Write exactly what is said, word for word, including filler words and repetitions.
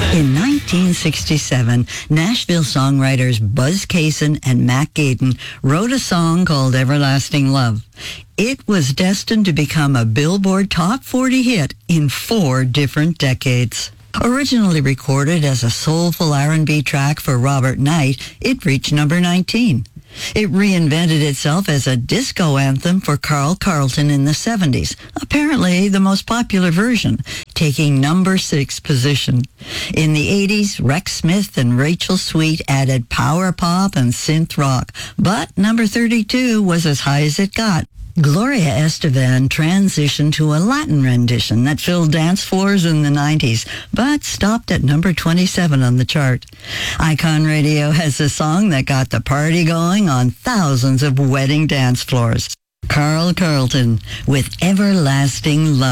In nineteen sixty-seven, Nashville songwriters Buzz Cason and Mac Gaden wrote a song called Everlasting Love. It was destined to become a Billboard Top forty hit in four different decades. Originally recorded as a soulful R and B track for Robert Knight, it reached number nineteen. It reinvented itself as a disco anthem for Carl Carlton in the seventies, apparently the most popular version, taking number six position. In the eighties, Rex Smith and Rachel Sweet added power pop and synth rock, but number thirty-two was as high as it got. Gloria Estefan transitioned to a Latin rendition that filled dance floors in the nineties, but stopped at number twenty-seven on the chart. Icon Radio has a song that got the party going on thousands of wedding dance floors. Carl Carlton with Everlasting Love.